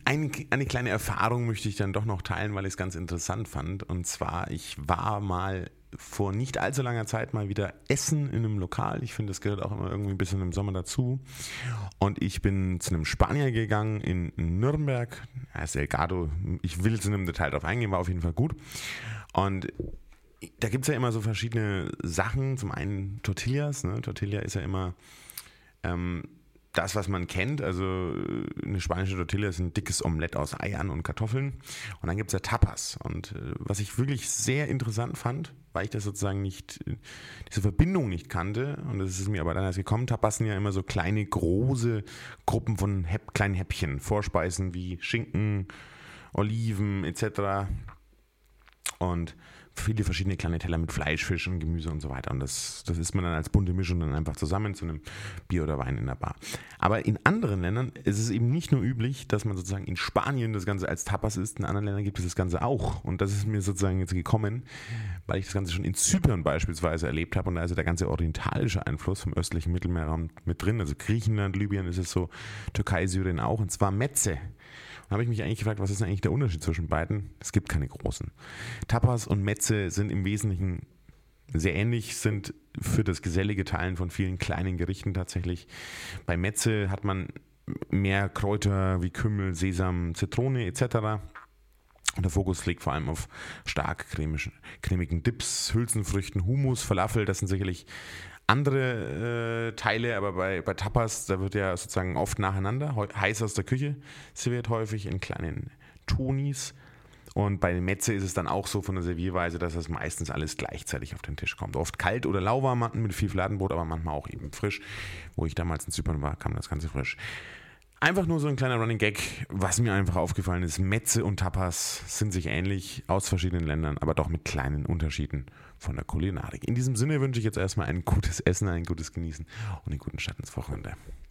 eine kleine Erfahrung möchte ich dann doch noch teilen, weil ich es ganz interessant fand. Und zwar, ich war mal vor nicht allzu langer Zeit mal wieder essen in einem Lokal. Ich finde, das gehört auch immer irgendwie ein bisschen im Sommer dazu. Und ich bin zu einem Spanier gegangen in Nürnberg. Er ist El Gado. Ich will jetzt in einem Detail drauf eingehen, war auf jeden Fall gut. Und da gibt es ja immer so verschiedene Sachen. Zum einen Tortillas. Ne? Tortilla ist ja immer das, was man kennt. Also eine spanische Tortilla ist ein dickes Omelett aus Eiern und Kartoffeln. Und dann gibt es ja Tapas. Und was ich wirklich sehr interessant fand, weil ich das sozusagen nicht, diese Verbindung nicht kannte, und das ist mir aber dann erst gekommen, Tapas sind ja immer so kleine, große Gruppen von kleinen Häppchen, Vorspeisen wie Schinken, Oliven etc. Und viele verschiedene kleine Teller mit Fleisch, Fisch und Gemüse und so weiter. Und das isst man dann als bunte Mischung dann einfach zusammen zu einem Bier oder Wein in der Bar. Aber in anderen Ländern ist es eben nicht nur üblich, dass man sozusagen in Spanien das Ganze als Tapas isst. In anderen Ländern gibt es das Ganze auch. Und das ist mir sozusagen jetzt gekommen, weil ich das Ganze schon in Zypern beispielsweise erlebt habe. Und da ist ja der ganze orientalische Einfluss vom östlichen Mittelmeerraum mit drin. Also Griechenland, Libyen ist es so, Türkei, Syrien auch. Und zwar Meze. Da habe ich mich eigentlich gefragt, was ist eigentlich der Unterschied zwischen beiden? Es gibt keine großen. Tapas und Meze sind im Wesentlichen sehr ähnlich, sind für das gesellige Teilen von vielen kleinen Gerichten tatsächlich. Bei Meze hat man mehr Kräuter wie Kümmel, Sesam, Zitrone etc. Und der Fokus liegt vor allem auf stark cremigen Dips, Hülsenfrüchten, Hummus, Falafel. Das sind sicherlich andere Teile, aber bei Tapas, da wird ja sozusagen oft nacheinander, heiß aus der Küche, serviert häufig in kleinen Tonis. Und bei Meze ist es dann auch so von der Servierweise, dass das meistens alles gleichzeitig auf den Tisch kommt. Oft kalt oder lauwarm mit viel Fladenbrot, aber manchmal auch eben frisch. Wo ich damals in Zypern war, kam das Ganze frisch. Einfach nur so ein kleiner Running Gag, was mir einfach aufgefallen ist. Meze und Tapas sind sich ähnlich aus verschiedenen Ländern, aber doch mit kleinen Unterschieden von der Kulinarik. In diesem Sinne wünsche ich jetzt erstmal ein gutes Essen, ein gutes Genießen und einen guten Start ins Wochenende.